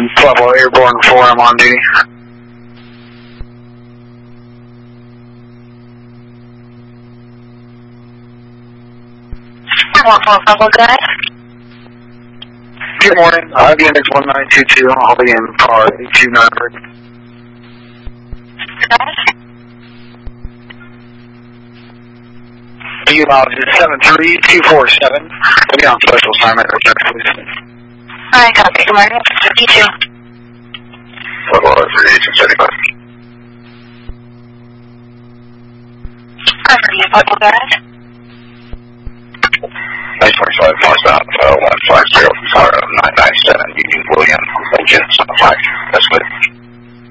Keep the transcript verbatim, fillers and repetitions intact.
Pueblo Airborne four, I'm on duty. Airborne four, Pueblo, go ahead. Good morning. I B M is one nine two two. I'll be in car eight two nine hundred. Go ahead. U mileage is seven three two four seven. I'll be on special assignment. Return, please. Alright, copy. Good morning. fifty-two. Pueblo three two seventy-five. Cover you, Pueblo, go ahead. nine twenty-five northbound, uh, one five zero, nine nine seven, Union William, Legends, five. That's good.